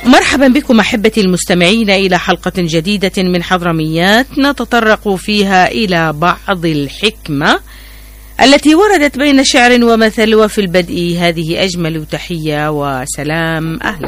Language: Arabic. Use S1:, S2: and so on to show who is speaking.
S1: مرحبا بكم أحبتي المستمعين إلى حلقة جديدة من حضرميات نتطرق فيها إلى بعض الحكمة التي وردت بين شعر ومثل. وفي البدء هذه أجمل تحية وسلام. أهلا